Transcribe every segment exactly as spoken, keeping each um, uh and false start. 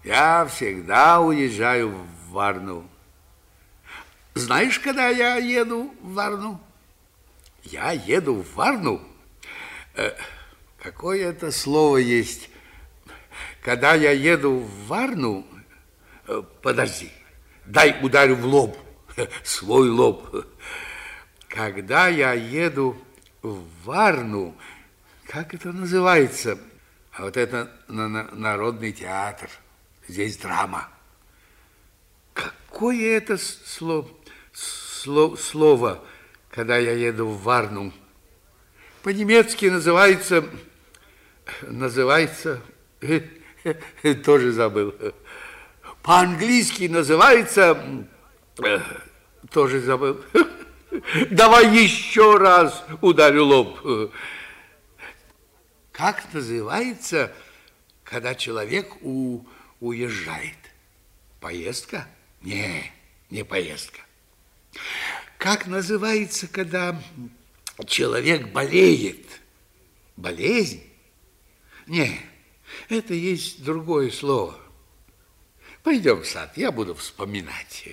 Я всегда уезжаю в Варну. Знаешь, когда я еду в Варну? Я еду в Варну. Э, какое это слово есть? Когда я еду в Варну... Э, подожди, дай ударю в лоб, свой лоб. Когда я еду в Варну, как это называется? А вот это на, на, народный театр. Здесь драма. Какое это слово, слово, слово, когда я еду в Варну? По-немецки называется, называется, тоже забыл. По-английски называется, тоже забыл. Давай еще раз ударю лоб. Как называется, когда человек у, уезжает? Поездка? Не, не поездка. Как называется, когда человек болеет? Болезнь? Не, это есть другое слово. Пойдем в сад, я буду вспоминать.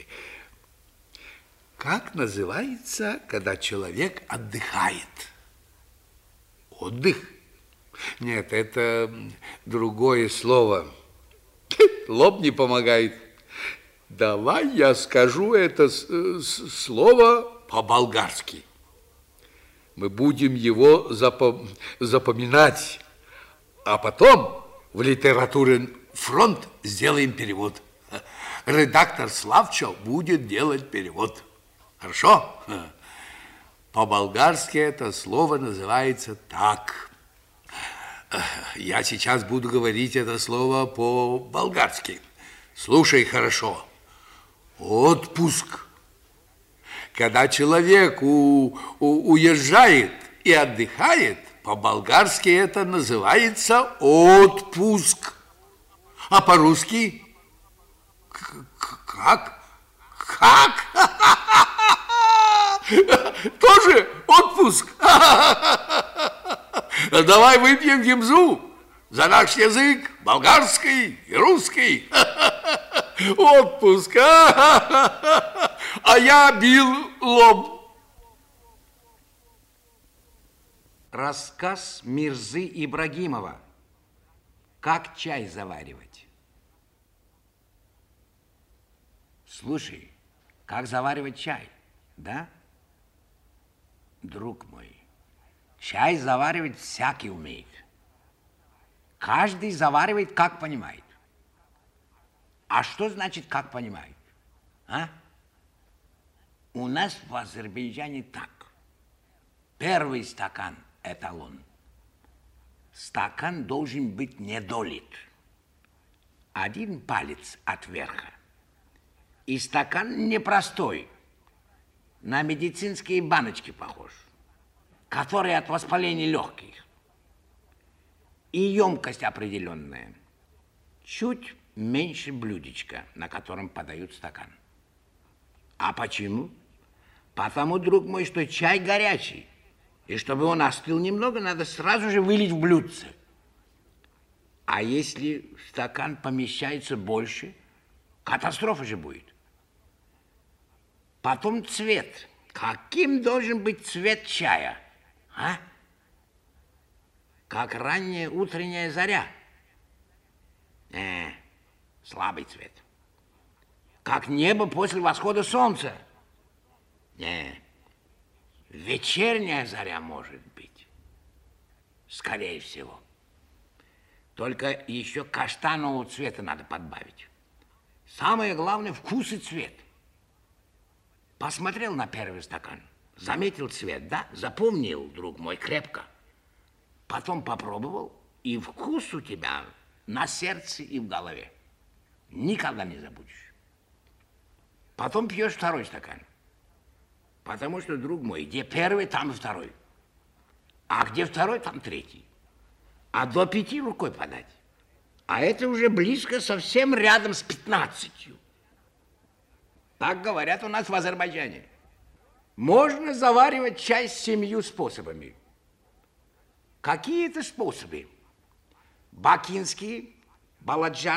Как называется, когда человек отдыхает? Отдых? Нет, это другое слово. Лоб не помогает. Давай я скажу это слово по-болгарски. Мы будем его запом запоминать, а потом в литературе «Фронт» сделаем перевод. Редактор Славчо будет делать перевод. Хорошо? По-болгарски это слово называется так. Я сейчас буду говорить это слово по-болгарски. Слушай хорошо. Отпуск. Когда человек у, у, уезжает и отдыхает, по-болгарски это называется отпуск. А по-русски? Как? Как? Тоже отпуск? Давай выпьем гимзу за наш язык, болгарский и русский. Отпуск. А я бил лоб. Рассказ Мирзы Ибрагимова. Как чай заваривать? Слушай, как заваривать чай, да? Друг мой, чай заваривать всякий умеет. Каждый заваривает, как понимает. А что значит, как понимает? А? У нас в Азербайджане так. Первый стакан – эталон. Стакан должен быть недолит. Один палец от верха. И стакан непростой. На медицинские баночки похож. Которые от воспаления легких. И емкость определенная. Чуть меньше блюдечка, на котором подают стакан. А почему? Потому, друг мой, что чай горячий. И чтобы он остыл немного, надо сразу же вылить в блюдце. А если в стакан помещается больше, катастрофа же будет. Потом цвет. Каким должен быть цвет чая? А? Как ранняя утренняя заря. Э, слабый цвет. Как небо после восхода солнца. Не, вечерняя заря может быть. Скорее всего. Только еще каштанового цвета надо подбавить. Самое главное – вкус и цвет. Посмотрел на первый стакан, заметил цвет, да? Запомнил, друг мой, крепко. Потом попробовал, и вкус у тебя на сердце и в голове. Никогда не забудешь. Потом пьешь второй стакан. Потому что, друг мой, где первый, там второй. А где второй, там третий. А до пяти рукой подать. А это уже близко, совсем рядом с пятнадцатью. Так говорят у нас в Азербайджане. Можно заваривать чай с семью способами. Какие это способы? Бакинский,